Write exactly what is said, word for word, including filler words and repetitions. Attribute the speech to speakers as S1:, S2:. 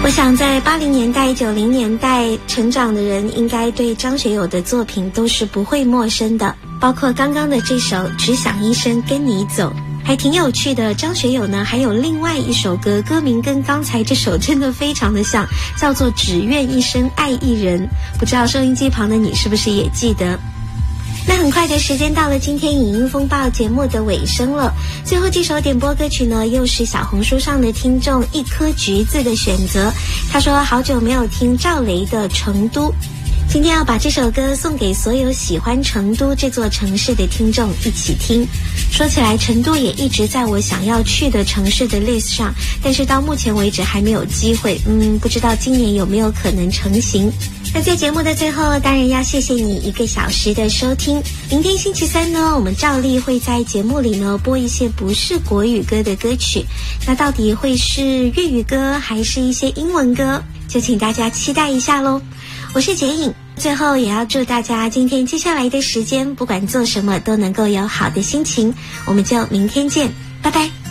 S1: 我想在八零年代、九零年代成长的人，应该对张学友的作品都是不会陌生的，包括刚刚的这首《只想一生跟你走》。还挺有趣的，张学友呢还有另外一首歌，歌名跟刚才这首真的非常的像，叫做《只愿一生爱一人》，不知道收音机旁的你是不是也记得。那很快的时间到了今天影音风暴节目的尾声了，最后这首点播歌曲呢，又是小红书上的听众一颗橘子的选择。他说好久没有听赵雷的《成都》，今天要把这首歌送给所有喜欢成都这座城市的听众一起听。说起来，成都也一直在我想要去的城市的 list 上，但是到目前为止还没有机会，嗯，不知道今年有没有可能成行。那在节目的最后，当然要谢谢你一个小时的收听。明天星期三呢，我们照例会在节目里呢播一些不是国语歌的歌曲，那到底会是粤语歌还是一些英文歌，就请大家期待一下咯。我是洁颖，最后也要祝大家今天接下来的时间，不管做什么都能够有好的心情。我们就明天见，拜拜。